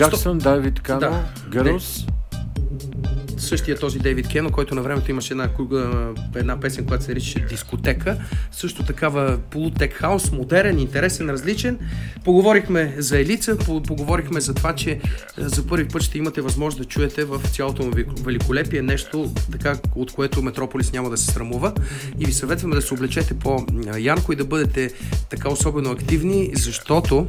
Джаксън, Дейвид Кано, Girls. Същия този Дейвид Кено, който на времето имаше една песен, която се наричаше Дискотека. Също такава полутек хаус, модерен, интересен, различен. Поговорихме за Елица, поговорихме за това, че за първи път ще имате възможност да чуете в цялото му великолепие нещо, така, от което Метрополис няма да се срамува. И ви съветваме да се облечете по-ярко и да бъдете така особено активни, защото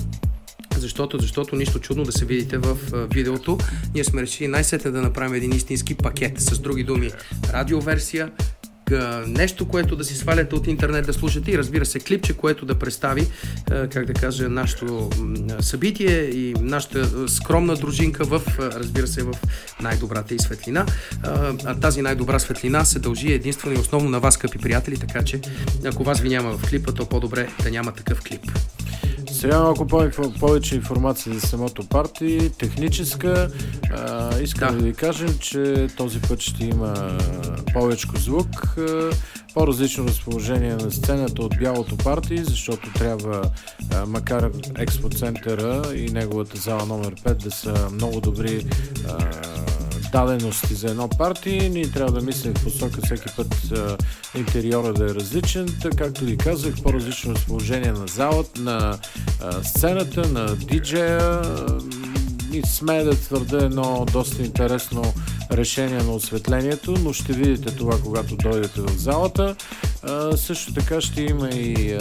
нищо чудно да се видите в видеото. Ние сме решили най-сетне да направим един истински пакет. С други думи, радиоверсия, нещо, което да си сваляте от интернет да слушате и разбира се клипче, което да представи, как да кажа, нашето събитие и нашата скромна дружинка разбира се, в най-добрата и светлина. А тази най-добра светлина се дължи единствено и основно на вас, скъпи приятели, така че ако вас ви няма в клипа, то по-добре да няма такъв клип. Сега малко повече информация за самото парти, техническа. Искам да ви кажем, че този път ще има повече звук, по-различно разположение на сцената от бялото парти, защото трябва, макар Експо центъра и неговата зала номер 5 да са много добри дадености за едно парти, ние трябва да мислим в посока всеки път интериора да е различен, както ви казах, по-различно разположение на залата, на сцената, на диджея и смея да твърда едно доста интересно решение на осветлението, но ще видите това, когато дойдете в залата. Също така ще има и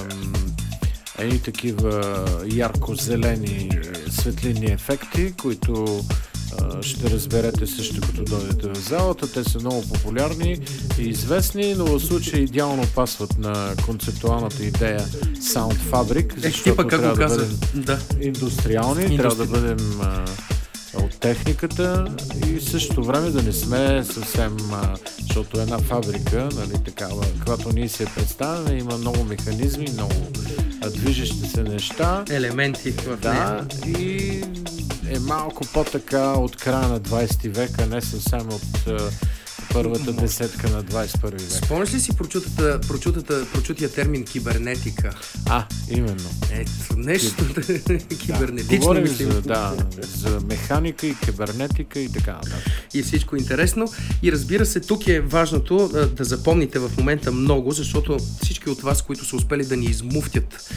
едни такива ярко-зелени светлинни ефекти, които ще разберете също като дойдете в залата. Те са много популярни и известни, но в случая идеално пасват на концептуалната идея Sound Fabric, защото трябва да бъдем индустриални, трябва да бъдем от техниката и в същото време да не сме съвсем, защото една фабрика, нали, такава, когато ние се представяме, има много механизми, много движещи се неща, елементи в нея. И е малко по-така от края на 20 века, не съвсем от първата десетка на 21 век. Спомняш ли си прочутия термин кибернетика? Именно. Ето, нещо кибернетично. Говорим за механика и кибернетика и така. И всичко интересно. И разбира се, тук е важното да запомните в момента много, защото всички от вас, които са успели да ни измуфтят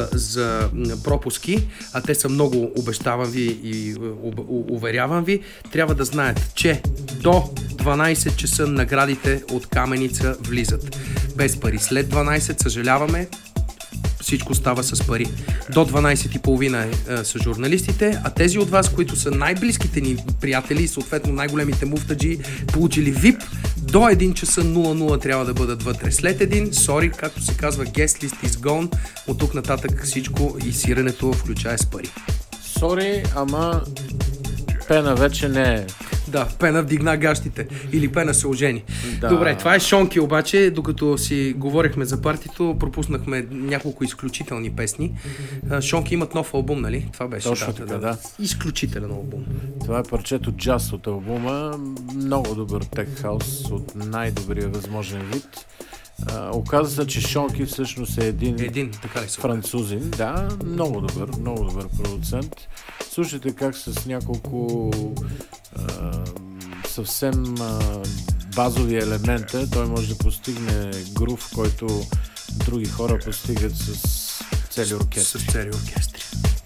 за пропуски, а те са много, обещавам ви и уверявам ви, трябва да знаят, че до 12 часа наградите от Каменица влизат. Без пари. След 12, съжаляваме, всичко става с пари. До 12:30 са журналистите, а тези от вас, които са най-близките ни приятели и съответно най-големите муфтаджи, получили VIP, до 1 часа 00 трябва да бъдат вътре. След един, sorry, както се казва, guest list is gone, от тук нататък всичко и сиренето включая с пари. Sorry, ама Пена вече не е. Да, Пена вдигна гащите. Или Пена се ожени. Да. Добре, това е Шонки, обаче, докато си говорихме за партито, пропуснахме няколко изключителни песни. Шонки имат нов албум, нали? Това беше. Точно така, да. Изключителен албум. Това е парчето джаз от албума. Много добър тех хаус от най-добрия възможен вид. Оказва се, че Шонки всъщност е един французин. Да, много добър продуцент. Слушайте как с няколко съвсем базови елемента той може да постигне грув, който други хора постигат с цели оркестри.